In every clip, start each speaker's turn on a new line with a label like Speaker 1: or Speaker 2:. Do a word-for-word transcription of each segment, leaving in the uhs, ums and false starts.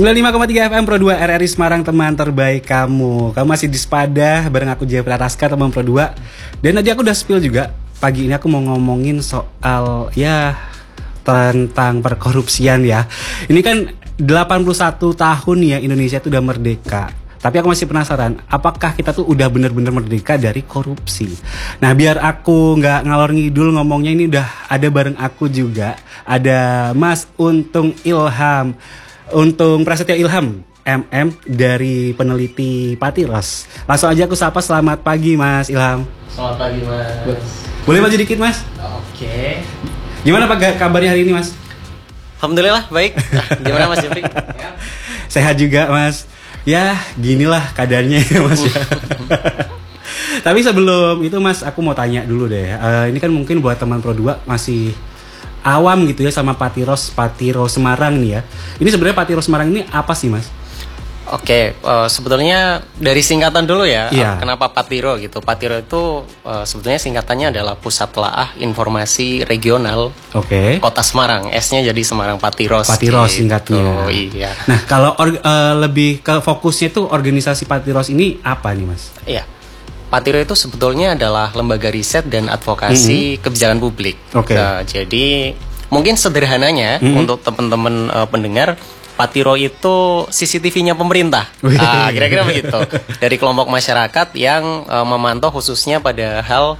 Speaker 1: sembilan puluh lima koma tiga F M Pro dua R R I Semarang, teman terbaik kamu. Kamu masih di Sepada bareng aku Jaya Prataska, teman Pro dua. Dan tadi aku udah spill juga, pagi ini aku mau ngomongin soal ya tentang perkorupsian ya. Ini kan delapan puluh satu tahun ya Indonesia itu udah merdeka. Tapi aku masih penasaran, apakah kita tuh udah bener-bener merdeka dari korupsi? Nah, biar aku nggak ngalor ngidul ngomongnya, ini udah ada bareng aku juga. Ada Mas Untung Ilham. Untung Prasetyo Ilham, M M dari peneliti Patiros. Langsung aja aku sapa, selamat pagi Mas Ilham.
Speaker 2: Selamat pagi Mas.
Speaker 1: Boleh maju dikit Mas?
Speaker 2: Oke.
Speaker 1: Gimana Pak kabarnya hari ini Mas?
Speaker 2: Alhamdulillah baik. Gimana Mas Jeffrey?
Speaker 1: Sehat juga Mas. Ya ginilah kadarnya ya Mas ya. Tapi sebelum itu Mas, aku mau tanya dulu deh. Uh, ini kan mungkin buat teman Pro dua masih awam gitu ya sama Patiros, Patiro Semarang nih ya. Ini sebenarnya Patiro Semarang ini apa sih Mas?
Speaker 2: Oke, uh, sebetulnya dari singkatan dulu ya.
Speaker 1: Iya.
Speaker 2: Kenapa Patiro gitu? Patiro itu uh, sebetulnya singkatannya adalah Pusat Telaah Informasi Regional.
Speaker 1: Oke.
Speaker 2: Kota Semarang. S-nya jadi Semarang Patiros.
Speaker 1: Patiros
Speaker 2: gitu.
Speaker 1: singkatnya.
Speaker 2: Oh iya.
Speaker 1: Nah, kalau or, uh, lebih ke fokusnya tuh organisasi Patiros ini apa nih Mas?
Speaker 2: Iya. Patiro itu sebetulnya adalah lembaga riset dan advokasi mm-hmm. kebijakan publik.
Speaker 1: Oke. Okay.
Speaker 2: Nah, jadi mungkin sederhananya mm-hmm. untuk teman-teman uh, pendengar, Patiro itu C C T V-nya pemerintah. Ah, kira-kira begitu. Dari kelompok masyarakat yang uh, memantau khususnya pada hal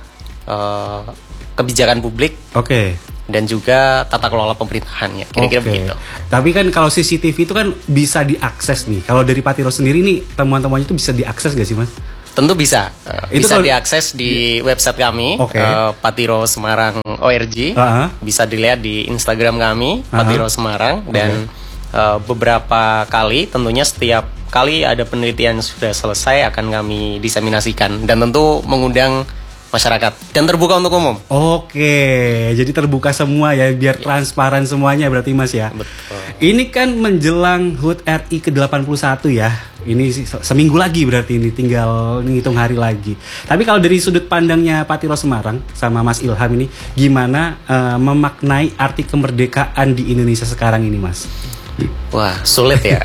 Speaker 2: uh, kebijakan publik.
Speaker 1: Oke. Okay.
Speaker 2: Dan juga tata kelola pemerintahannya. Kira-kira okay. begitu.
Speaker 1: Tapi kan kalau C C T V itu kan bisa diakses nih. Kalau dari Patiro sendiri nih, temuan-temuannya itu bisa diakses gak sih Mas?
Speaker 2: Tentu bisa, uh,
Speaker 1: itu
Speaker 2: bisa
Speaker 1: kalau
Speaker 2: diakses di website kami, okay. uh, Patiro Semarang O R G, uh-huh. bisa dilihat di Instagram kami, uh-huh. Patiro Semarang, okay. dan uh, beberapa kali, tentunya setiap kali ada penelitian yang sudah selesai akan kami diseminasikan, dan tentu mengundang masyarakat dan terbuka untuk umum.
Speaker 1: Oke, jadi terbuka semua ya, biar ya. transparan semuanya berarti Mas ya.
Speaker 2: Betul.
Speaker 1: Ini kan menjelang H U T R I ke delapan puluh satu ya. Ini seminggu lagi berarti, ini tinggal ngitung hari lagi. Tapi kalau dari sudut pandangnya Patiro Semarang sama Mas Ilham ini, gimana uh, memaknai arti kemerdekaan di Indonesia sekarang ini Mas?
Speaker 2: Wah, sulit ya.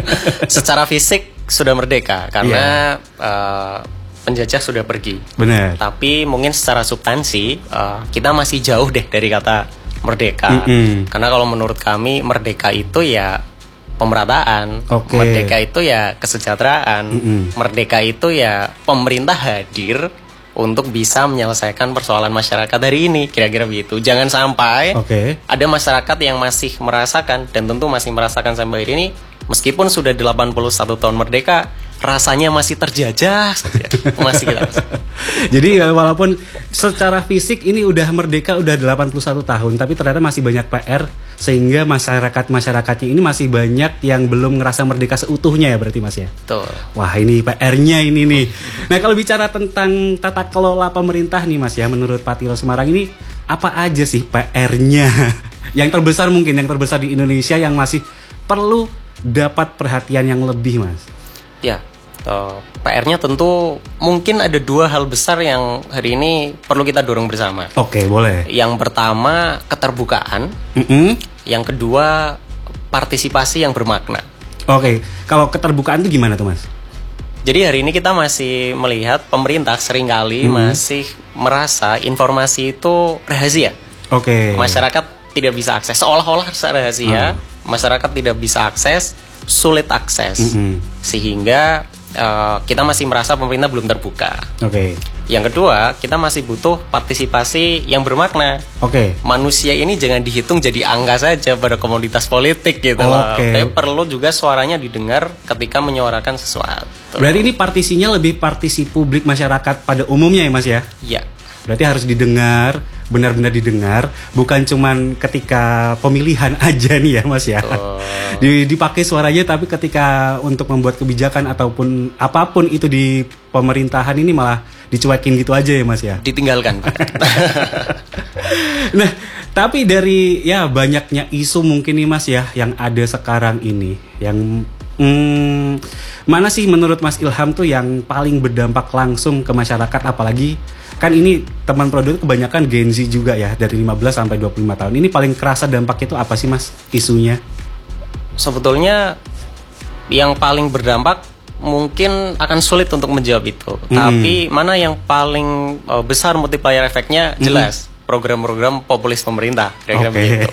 Speaker 2: Secara fisik sudah merdeka karena yeah. uh, penjajah sudah pergi.
Speaker 1: Benar.
Speaker 2: Tapi mungkin secara substansi uh, kita masih jauh deh dari kata merdeka. Mm-hmm. Karena kalau menurut kami merdeka itu ya pemerataan. Okay. Merdeka itu ya kesejahteraan. Mm-hmm. Merdeka itu ya pemerintah hadir untuk bisa menyelesaikan persoalan masyarakat hari ini. Kira-kira begitu. Jangan sampai okay. ada masyarakat yang masih merasakan dan tentu masih merasakan sampai hari ini, meskipun sudah delapan puluh satu tahun merdeka, rasanya masih terjajah saja. Masih kita.
Speaker 1: Jadi walaupun secara fisik ini udah merdeka udah delapan puluh satu tahun, tapi ternyata masih banyak P R, sehingga masyarakat-masyarakatnya ini masih banyak yang belum ngerasa merdeka seutuhnya ya berarti Mas ya.
Speaker 2: Betul.
Speaker 1: Wah, ini P R-nya ini nih. Nah, kalau bicara tentang tata kelola pemerintah nih Mas ya, menurut Patiro Semarang ini apa aja sih P R-nya? Yang terbesar mungkin yang terbesar di Indonesia yang masih perlu dapat perhatian yang lebih Mas.
Speaker 2: Ya. Uh, P R-nya tentu mungkin ada dua hal besar yang hari ini perlu kita dorong bersama.
Speaker 1: Oke, boleh.
Speaker 2: Yang pertama keterbukaan,
Speaker 1: mm-hmm.
Speaker 2: yang kedua partisipasi yang bermakna.
Speaker 1: Oke, kalau keterbukaan itu gimana tuh Mas?
Speaker 2: Jadi hari ini kita masih melihat pemerintah seringkali mm-hmm. masih merasa informasi itu rahasia.
Speaker 1: Oke.
Speaker 2: Masyarakat tidak bisa akses, seolah-olah rahasia. Mm. Masyarakat tidak bisa akses, sulit akses, mm-hmm. sehingga Uh, kita masih merasa pemerintah belum terbuka.
Speaker 1: Oke. Okay.
Speaker 2: Yang kedua, kita masih butuh partisipasi yang bermakna.
Speaker 1: Oke. Okay.
Speaker 2: Manusia ini jangan dihitung jadi angka saja pada komoditas politik gitu loh.
Speaker 1: Okay.
Speaker 2: Tapi perlu juga suaranya didengar ketika menyuarakan sesuatu.
Speaker 1: Berarti ini partisinya lebih partisi publik masyarakat pada umumnya ya Mas ya?
Speaker 2: Iya.
Speaker 1: Berarti harus didengar, benar-benar didengar, bukan cuman ketika pemilihan aja nih ya Mas ya. Oh. Dipakai suaranya, tapi ketika untuk membuat kebijakan ataupun apapun itu di pemerintahan ini malah dicuekin gitu aja ya Mas ya.
Speaker 2: Ditinggalkan.
Speaker 1: Nah, tapi dari ya banyaknya isu mungkin nih Mas ya yang ada sekarang ini, yang hmm, mana sih menurut Mas Ilham tuh yang paling berdampak langsung ke masyarakat, apalagi kan ini teman produk kebanyakan Gen Z juga ya, dari lima belas sampai dua puluh lima tahun. Ini paling kerasa dampaknya itu apa sih Mas isunya?
Speaker 2: Sebetulnya yang paling berdampak mungkin akan sulit untuk menjawab itu. Hmm. Tapi mana yang paling uh, besar multiplier efeknya jelas hmm. program-program populis pemerintah kira-kira okay. begitu.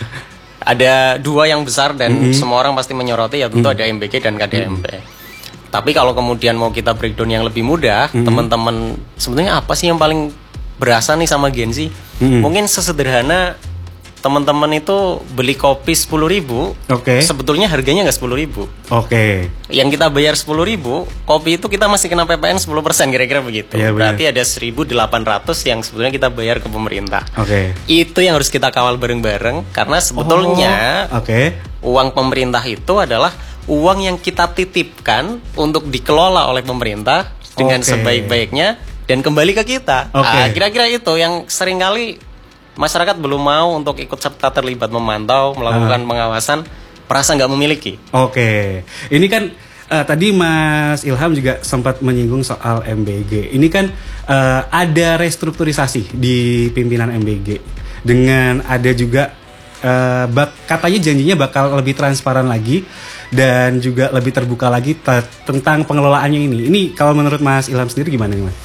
Speaker 2: Ada dua yang besar dan hmm. semua orang pasti menyoroti ya tentu hmm. ada M B G dan K D M P. Hmm. Tapi kalau kemudian mau kita breakdown yang lebih mudah, hmm. teman-teman sebetulnya apa sih yang paling berasa nih sama Gen Z? Hmm. Mungkin sesederhana teman-teman itu beli kopi sepuluh ribu, okay. sebetulnya harganya nggak sepuluh ribu. Oke. Okay. Yang kita bayar sepuluh ribu, kopi itu kita masih kena P P N sepuluh persen kira-kira begitu. Yeah, berarti bener. Ada seribu delapan ratus yang sebetulnya kita bayar ke pemerintah. Oke. Okay. Itu yang harus kita kawal bareng-bareng karena sebetulnya oh, okay. uang pemerintah itu adalah uang yang kita titipkan untuk dikelola oleh pemerintah dengan okay. sebaik-baiknya dan kembali ke kita. Okay. Nah, kira-kira itu yang seringkali masyarakat belum mau untuk ikut serta terlibat memantau, melakukan uh. pengawasan, merasa nggak memiliki. Oke, ini kan uh, tadi Mas Ilham juga sempat menyinggung soal M B G. Ini kan uh, ada restrukturisasi di pimpinan M B G dengan ada juga uh, bak, katanya janjinya bakal lebih transparan lagi dan juga lebih terbuka lagi t- tentang pengelolaannya ini. Ini kalau menurut Mas Ilham sendiri gimana nih Mas?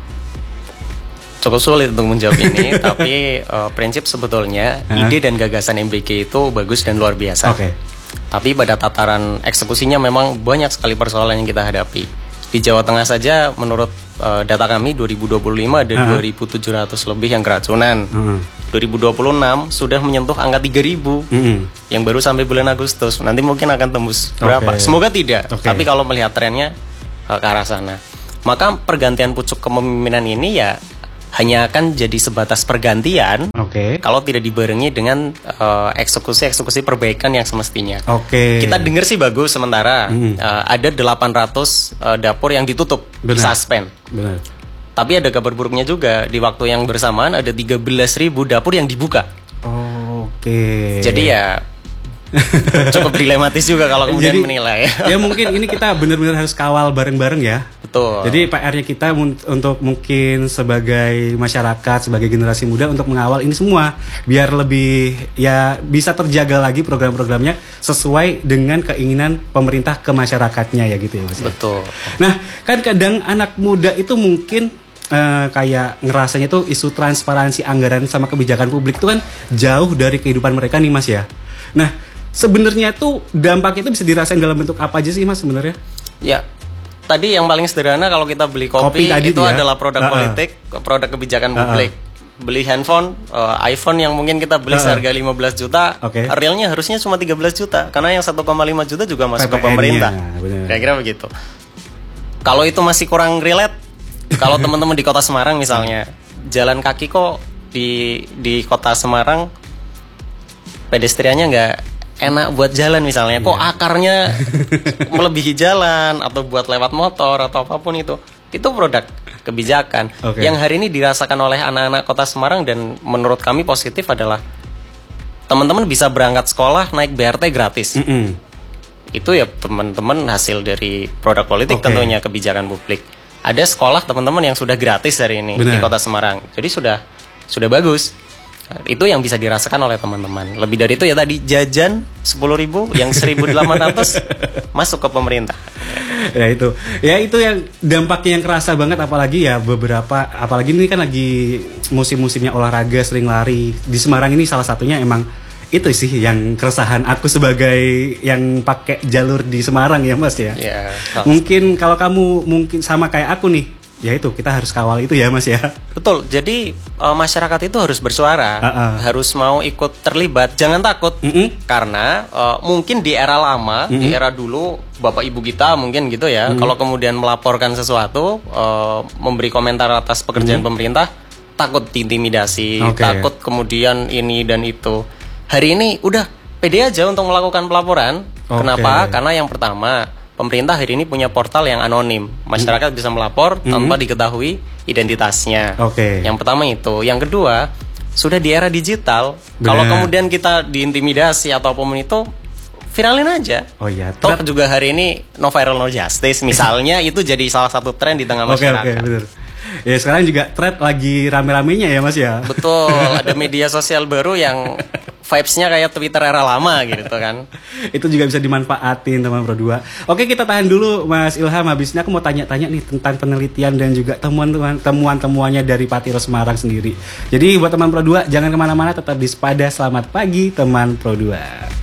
Speaker 2: Cukup sulit untuk menjawab ini, tapi uh, prinsip sebetulnya uh-huh. ide dan gagasan M B G itu bagus dan luar biasa. Okay. Tapi pada tataran eksekusinya memang banyak sekali persoalan yang kita hadapi. Di Jawa Tengah saja menurut uh, data kami dua ribu dua puluh lima ada uh-huh. dua ribu tujuh ratus lebih yang keracunan. Uh-huh. dua ribu dua puluh enam sudah menyentuh angka tiga ribu uh-huh. yang baru sampai bulan Agustus. Nanti mungkin akan tembus berapa? Okay. Semoga tidak. Okay. Tapi kalau melihat trennya uh, ke arah sana, maka pergantian pucuk kepemimpinan ini ya hanya akan jadi sebatas pergantian okay. kalau tidak dibarengi dengan uh, eksekusi-eksekusi perbaikan yang semestinya. Okay. Kita dengar sih bagus sementara hmm. uh, ada delapan ratus uh, dapur yang ditutup, disuspend. Benar. Tapi ada kabar buruknya juga, di waktu yang bersamaan ada tiga belas ribu dapur yang dibuka. Oh, Oke. Okay. Jadi ya cukup dilematis juga kalau kemudian jadi, menilai. Ya mungkin ini kita benar-benar harus kawal bareng-bareng ya. Betul. Jadi P R-nya kita mun- untuk mungkin sebagai masyarakat, sebagai generasi muda untuk mengawal ini semua biar lebih ya bisa terjaga lagi program-programnya sesuai dengan keinginan pemerintah ke masyarakatnya ya gitu ya Mas. Betul. Nah, kan kadang anak muda itu mungkin uh, kayak ngerasanya tuh isu transparansi anggaran sama kebijakan publik itu kan jauh dari kehidupan mereka nih Mas ya. Nah, sebenarnya tuh dampaknya itu bisa dirasain dalam bentuk apa aja sih Mas sebenarnya? Ya. Tadi yang paling sederhana kalau kita beli kopi, kopi itu ya? Adalah produk uh-uh. politik, produk kebijakan uh-uh. publik. Beli handphone, uh, iPhone yang mungkin kita beli uh-uh. seharga lima belas juta, okay. realnya harusnya cuma tiga belas juta karena yang satu koma lima juta juga masuk P P N-nya, ke pemerintah. Kira-kira begitu. Kalau itu masih kurang relate, kalau teman-teman di Kota Semarang misalnya, jalan kaki kok di di Kota Semarang pedestriannya nggak enak buat jalan misalnya, kok yeah. akarnya melebihi jalan atau buat lewat motor atau apapun itu, itu produk kebijakan okay. yang hari ini dirasakan oleh anak-anak Kota Semarang dan menurut kami positif adalah teman-teman bisa berangkat sekolah naik B R T gratis. Mm-hmm. Itu ya teman-teman hasil dari produk politik okay. tentunya kebijakan publik. Ada sekolah teman-teman yang sudah gratis hari ini Bener. Di Kota Semarang, jadi sudah sudah bagus. Itu yang bisa dirasakan oleh teman-teman. Lebih dari itu ya tadi jajan sepuluh ribu yang seribu delapan ratus masuk ke pemerintah. Ya itu. Ya itu yang dampaknya yang kerasa banget apalagi ya beberapa apalagi ini kan lagi musim-musimnya olahraga sering lari. Di Semarang ini salah satunya emang itu sih yang keresahan aku sebagai yang pakai jalur di Semarang ya Mas ya. Ya. Mungkin kalau kamu mungkin sama kayak aku nih. Ya itu kita harus kawal itu ya Mas ya. Betul. Jadi uh, masyarakat itu harus bersuara, uh-uh. harus mau ikut terlibat. Jangan takut mm-hmm. karena uh, mungkin di era lama, mm-hmm. di era dulu bapak ibu kita mungkin gitu ya. Mm-hmm. Kalau kemudian melaporkan sesuatu, uh, memberi komentar atas pekerjaan mm-hmm. pemerintah, takut diintimidasi, okay. takut kemudian ini dan itu. Hari ini udah pede aja untuk melakukan pelaporan. Okay. Kenapa? Karena yang pertama, pemerintah hari ini punya portal yang anonim. Masyarakat bisa melapor mm-hmm. tanpa diketahui identitasnya. Okay. Yang pertama itu. Yang kedua, sudah di era digital. Bener. Kalau kemudian kita diintimidasi atau apapun itu, viralin aja. Oh iya. Toh juga hari ini no viral no justice misalnya itu jadi salah satu tren di tengah masyarakat. Oke, okay, okay, bener. Ya sekarang juga thread lagi rame-ramenya ya Mas ya. Betul. Ada media sosial baru yang vibes-nya kayak Twitter era lama gitu kan.
Speaker 1: Itu juga bisa dimanfaatin teman Pro dua. Oke, kita tahan dulu Mas Ilham. Habisnya aku mau tanya-tanya nih tentang penelitian dan juga temuan-temuan temuan-temuannya dari Patiro Semarang sendiri. Jadi buat teman Pro dua jangan kemana-mana, tetap di Spada. Selamat pagi teman Pro dua.